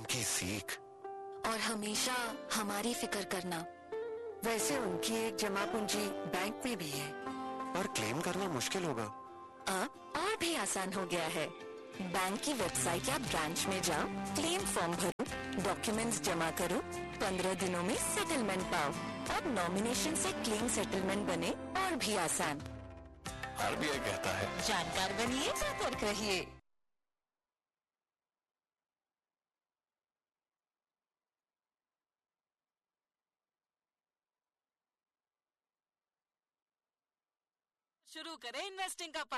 उनकी सीख और हमेशा हमारी फिक्र करना। वैसे उनकी एक जमा पूंजी बैंक में भी है और क्लेम करना मुश्किल होगा। अब और भी आसान हो गया है। बैंक की वेबसाइट या ब्रांच में जाओ, क्लेम फॉर्म भरो, डॉक्यूमेंट्स जमा करो, 15 दिनों में सेटलमेंट पाओ और नॉमिनेशन से क्लेम सेटलमेंट बने और भी आसान। आरबीआई कहता है, जानकार बनिए, सतर्क रहिए। शुरू करें इन्वेस्टिंग का